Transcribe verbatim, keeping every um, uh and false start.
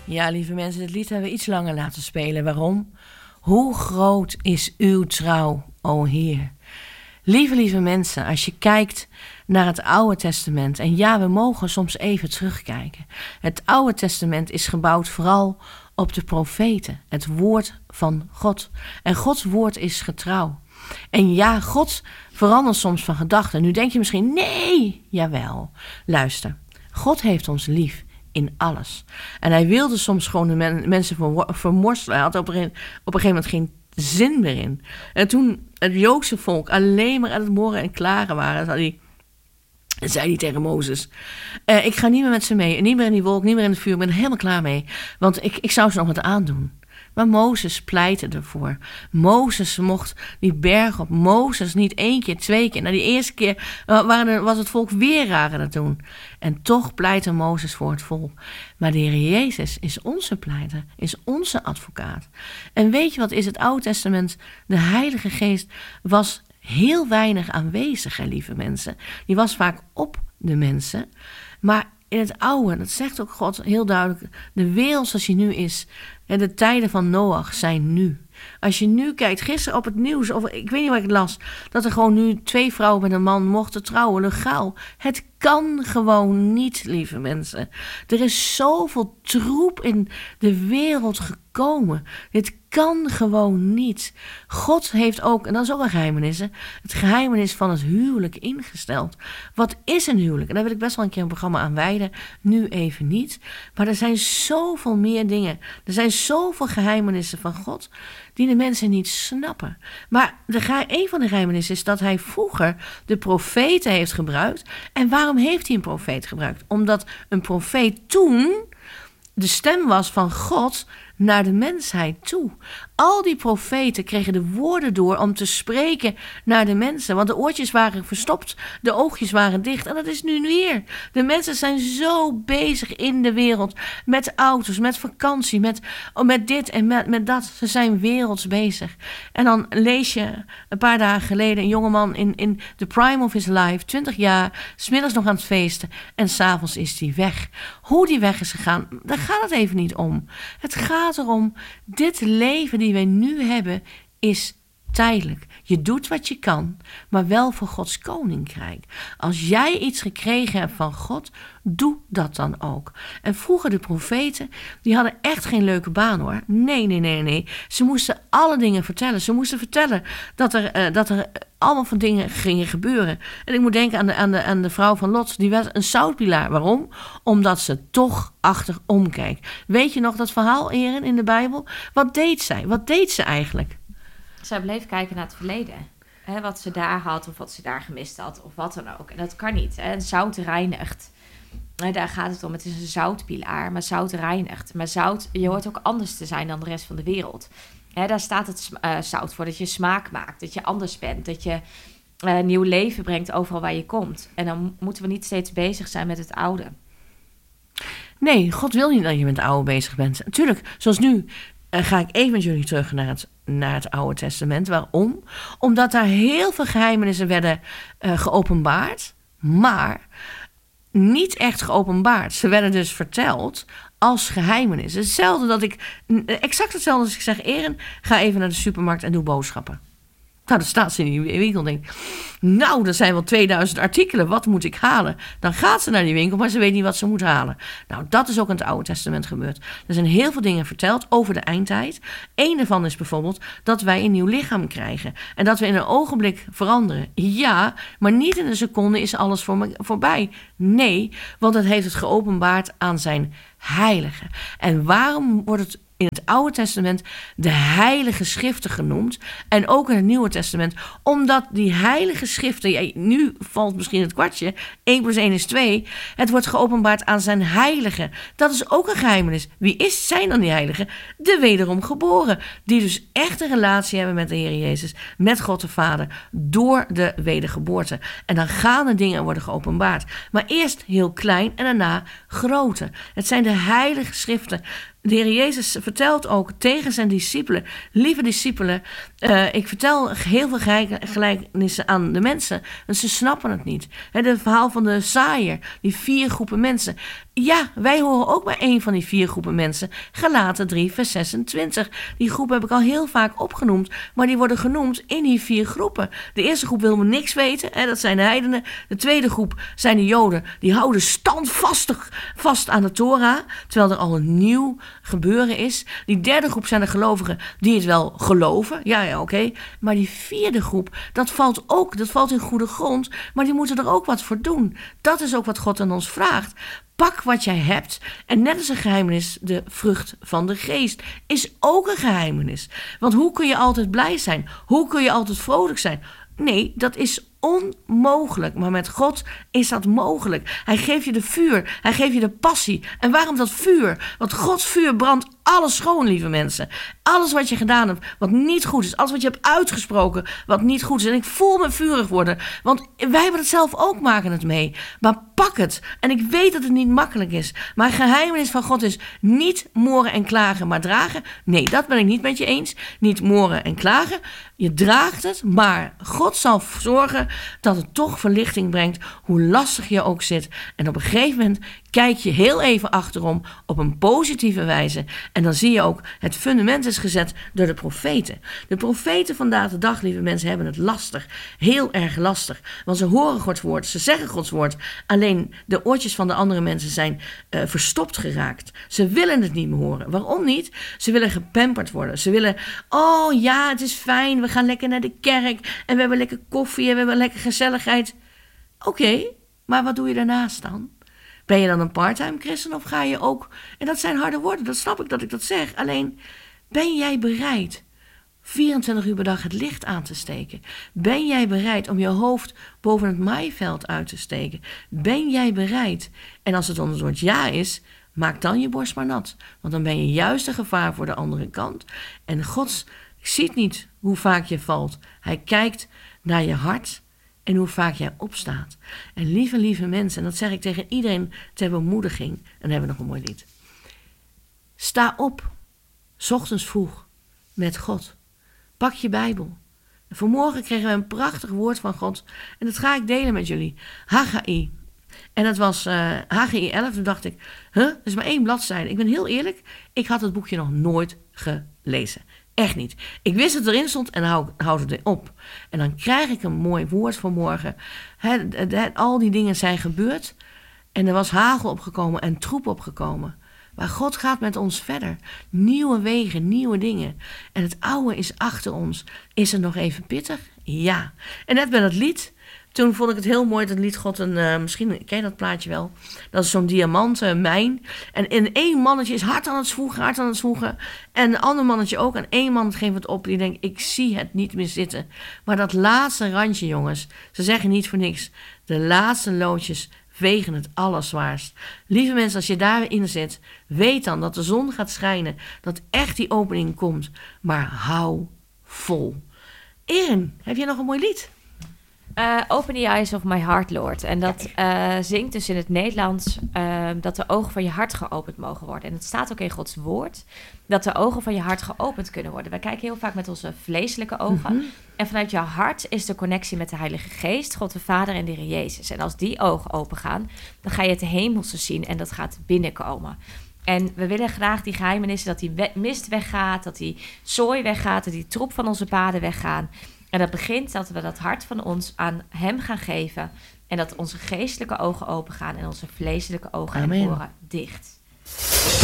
Ja, lieve mensen, dit lied hebben we iets langer laten spelen. Waarom? Hoe groot is uw trouw, o Heer? Lieve, lieve mensen, als je kijkt naar het Oude Testament... en ja, we mogen soms even terugkijken. Het Oude Testament is gebouwd vooral op de profeten. Het woord van God. En Gods woord is getrouw. En ja, God verandert soms van gedachten. Nu denk je misschien, nee, jawel. Luister, God heeft ons lief in alles. En hij wilde soms gewoon de men, mensen verwo- vermorselen. Hij had op een, op een gegeven moment geen zin meer in. En toen het Joodse volk alleen maar aan het morren en klagen waren, zei hij, zei hij tegen Mozes, uh, ik ga niet meer met ze mee, niet meer in die wolk, niet meer in het vuur, ik ben er helemaal klaar mee, want ik, ik zou ze nog wat aandoen. Maar Mozes pleitte ervoor. Mozes mocht die berg op. Mozes niet één keer, twee keer. Na die eerste keer waren er, was het volk weer raar aan het doen. En toch pleitte Mozes voor het volk. Maar de Heer Jezus is onze pleiter, is onze advocaat. En weet je wat is het Oude Testament? De Heilige Geest was heel weinig aanwezig, hè, lieve mensen. Die was vaak op de mensen. Maar in het oude, dat zegt ook God heel duidelijk, de wereld zoals die nu is, en de tijden van Noach zijn nu. Als je nu kijkt, gisteren op het nieuws, of ik weet niet waar ik het las, dat er gewoon nu twee vrouwen met een man mochten trouwen, legaal. Het kan gewoon niet, lieve mensen. Er is zoveel troep in de wereld gekomen. Dit kan gewoon niet. God heeft ook, en dat is ook een geheimenis, hè, het geheimenis van het huwelijk ingesteld. Wat is een huwelijk? En daar wil ik best wel een keer een programma aan wijden. Nu even niet. Maar er zijn zoveel meer dingen. Er zijn zoveel geheimenissen van God die de mensen niet snappen. Maar de, een van de geheimenissen is dat hij vroeger de profeten heeft gebruikt. En waarom heeft hij een profeet gebruikt? Omdat een profeet toen de stem was van God naar de mensheid toe. Al die profeten kregen de woorden door om te spreken naar de mensen. Want de oortjes waren verstopt, de oogjes waren dicht. En dat is nu weer. De mensen zijn zo bezig in de wereld. Met auto's, met vakantie, met, met dit en met, met dat. Ze zijn werelds bezig. En dan lees je een paar dagen geleden een jongeman in, in the prime of his life. twintig jaar, 's middags nog aan het feesten. En 's avonds is hij weg. Hoe die weg is gegaan, daar gaat het even niet om. Het gaat erom, dit leven die wij nu hebben is tijdelijk. Je doet wat je kan, maar wel voor Gods koninkrijk. Als jij iets gekregen hebt van God, doe dat dan ook. En vroeger de profeten, die hadden echt geen leuke baan hoor. Nee, nee, nee, nee. Ze moesten alle dingen vertellen. Ze moesten vertellen dat er, uh, dat er allemaal van dingen gingen gebeuren. En ik moet denken aan de, aan de, aan de vrouw van Lot. Die werd een zoutpilaar. Waarom? Omdat ze toch achterom kijkt. Weet je nog dat verhaal, heren, in de Bijbel? Wat deed zij? Wat deed ze eigenlijk? Zij bleef kijken naar het verleden. Hè, wat ze daar had of wat ze daar gemist had of wat dan ook. En dat kan niet. Hè. Zout reinigt. Hè, daar gaat het om. Het is een zoutpilaar, maar zout reinigt. Maar zout, je hoort ook anders te zijn dan de rest van de wereld. Hè, daar staat het uh, zout voor dat je smaak maakt. Dat je anders bent. Dat je uh, nieuw leven brengt overal waar je komt. En dan moeten we niet steeds bezig zijn met het oude. Nee, God wil niet dat je met het oude bezig bent. Natuurlijk, zoals nu uh, ga ik even met jullie terug naar het naar het Oude Testament. Waarom? Omdat daar heel veel geheimenissen werden uh, geopenbaard, maar niet echt geopenbaard. Ze werden dus verteld als geheimenissen. Hetzelfde dat ik, exact hetzelfde als ik zeg, Eren, ga even naar de supermarkt en doe boodschappen. Nou, dan staat ze in die winkel en denkt, nou, er zijn wel tweeduizend artikelen, wat moet ik halen? Dan gaat ze naar die winkel, maar ze weet niet wat ze moet halen. Nou, dat is ook in het Oude Testament gebeurd. Er zijn heel veel dingen verteld over de eindtijd. Eén daarvan is bijvoorbeeld dat wij een nieuw lichaam krijgen. En dat we in een ogenblik veranderen. Ja, maar niet in een seconde is alles voor me, voorbij. Nee, want het heeft het geopenbaard aan zijn heilige. En waarom wordt het in het Oude Testament de heilige schriften genoemd en ook in het Nieuwe Testament, omdat die heilige schriften, ja, nu valt misschien het kwartje, één plus één is twee, het wordt geopenbaard aan zijn heilige. Dat is ook een geheimenis. Wie is, zijn dan die heiligen? De wederom geboren, die dus echt een relatie hebben met de Heer Jezus, met God de Vader, door de wedergeboorte. En dan gaan de dingen worden geopenbaard. Maar eerst heel klein en daarna groter. Het zijn de heilige schriften. De Heer Jezus vertelt ook tegen zijn discipelen, lieve discipelen, uh, ik vertel heel veel gelijkenissen aan de mensen, en ze snappen het niet. He, het verhaal van de zaaier, die vier groepen mensen. Ja, wij horen ook bij een van die vier groepen mensen. Galaten drie, vers zesentwintig. Die groep heb ik al heel vaak opgenoemd. Maar die worden genoemd in die vier groepen. De eerste groep wil me niks weten. Hè, dat zijn de heidenen. De tweede groep zijn de Joden. Die houden standvastig vast aan de Torah. Terwijl er al een nieuw gebeuren is. Die derde groep zijn de gelovigen die het wel geloven. Ja, ja, oké. Okay. Maar die vierde groep, dat valt ook. Dat valt in goede grond. Maar die moeten er ook wat voor doen. Dat is ook wat God aan ons vraagt. Pak wat jij hebt. En net als een geheimenis, de vrucht van de geest is ook een geheimenis. Want hoe kun je altijd blij zijn? Hoe kun je altijd vrolijk zijn? Nee, dat is onmogelijk. Maar met God is dat mogelijk. Hij geeft je de vuur. Hij geeft je de passie. En waarom dat vuur? Want Gods vuur brandt alles schoon, lieve mensen. Alles wat je gedaan hebt, wat niet goed is. Alles wat je hebt uitgesproken, wat niet goed is. En ik voel me vurig worden. Want wij hebben het zelf ook, maken het mee. Maar pak het. En ik weet dat het niet makkelijk is. Maar het geheimenis van God is niet moren en klagen, maar dragen. Nee, dat ben ik niet met je eens. Niet moren en klagen. Je draagt het, maar God zal zorgen dat het toch verlichting brengt, hoe lastig je ook zit. En op een gegeven moment kijk je heel even achterom op een positieve wijze. En dan zie je ook, het fundament is gezet door de profeten. De profeten vandaag de dag, lieve mensen, hebben het lastig. Heel erg lastig. Want ze horen Gods woord, ze zeggen Gods woord. Alleen de oortjes van de andere mensen zijn uh, verstopt geraakt. Ze willen het niet meer horen. Waarom niet? Ze willen gepamperd worden. Ze willen, oh ja, het is fijn, we gaan lekker naar de kerk. En we hebben lekker koffie en we hebben lekker gezelligheid. Oké, okay, maar wat doe je daarnaast dan? Ben je dan een parttime christen of ga je ook... En dat zijn harde woorden, dat snap ik dat ik dat zeg. Alleen, ben jij bereid vierentwintig uur per dag het licht aan te steken? Ben jij bereid om je hoofd boven het maaiveld uit te steken? Ben jij bereid? En als het antwoord ja is, maak dan je borst maar nat. Want dan ben je juist een gevaar voor de andere kant. En God ziet niet hoe vaak je valt. Hij kijkt naar je hart en hoe vaak jij opstaat. En lieve, lieve mensen, en dat zeg ik tegen iedereen ter bemoediging. En dan hebben we nog een mooi lied. Sta op, 's ochtends vroeg, met God. Pak je Bijbel. En vanmorgen kregen we een prachtig woord van God. En dat ga ik delen met jullie. Haggai. En dat was uh, Haggai elf. Toen dacht ik, huh, dat is maar één bladzijde. Ik ben heel eerlijk, ik had het boekje nog nooit gelezen. Echt niet. Ik wist dat het erin stond en hou, houd het op. En dan krijg ik een mooi woord vanmorgen. He, he, he, al die dingen zijn gebeurd. En er was hagel opgekomen en troep opgekomen. Maar God gaat met ons verder. Nieuwe wegen, nieuwe dingen. En het oude is achter ons. Is het nog even pittig? Ja. En net bij dat lied, toen vond ik het heel mooi, dat lied God een, uh, misschien ken je dat plaatje wel. Dat is zo'n diamanten mijn. En in één mannetje is hard aan het zwoegen, hard aan het zwoegen. En een ander mannetje ook. En één man geeft het op. Die denkt, ik zie het niet meer zitten. Maar dat laatste randje, jongens. Ze zeggen niet voor niks. De laatste loodjes wegen het allerzwaarst. Lieve mensen, als je daarin zit, weet dan dat de zon gaat schijnen. Dat echt die opening komt. Maar hou vol. Erin, heb je nog een mooi lied? Uh, Open the eyes of my heart, Lord. En dat uh, zingt dus in het Nederlands uh, dat de ogen van je hart geopend mogen worden. En het staat ook in Gods woord dat de ogen van je hart geopend kunnen worden. Wij kijken heel vaak met onze vleeselijke ogen. Mm-hmm. En vanuit jouw hart is de connectie met de Heilige Geest, God de Vader en de Heer Jezus. En als die ogen open gaan, dan ga je het hemelse zien en dat gaat binnenkomen. En we willen graag die geheimenissen, dat die we- mist weggaat, dat die zooi weggaat, dat die troep van onze paden weggaan. En dat begint dat we dat hart van ons aan hem gaan geven. En dat onze geestelijke ogen open gaan en onze vleeselijke ogen Amen. En oren dicht.